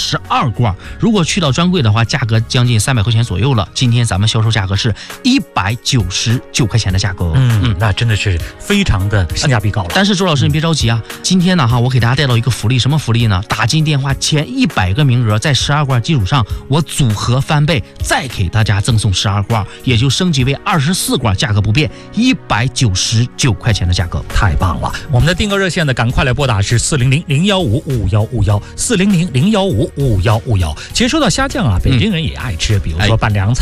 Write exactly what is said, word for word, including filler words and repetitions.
十二罐，如果去到专柜的话，价格将近三百块钱左右了。今天咱们销售价格是一百九十九块钱的价格。 嗯嗯，那真的是非常的性价比高了。 但是周老师你别着急啊，今天呢哈，我给大家带到一个福利，什么福利呢？打进电话前一百个名额，在十二罐基础上，我组合翻倍，再给大家赠送十二罐，也就升级为二十四罐，价格不变，一百九十九块钱的价格， 太棒了！我们的订购热线呢，赶快来拨打是四零零零幺五五幺五幺四零零零幺五五幺五幺。其实说到虾酱啊，北京人也爱吃，比如说拌凉菜。